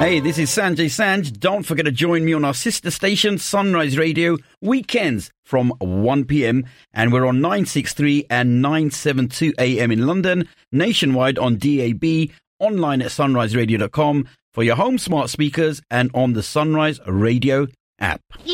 Hey, this is Sanjay Sanj. Don't forget to join me on our sister station, Sunrise Radio, weekends from 1 p.m. And we're on 963 and 972 a.m. in London, nationwide on DAB, online at sunriseradio.com, for your home smart speakers and on the Sunrise Radio app.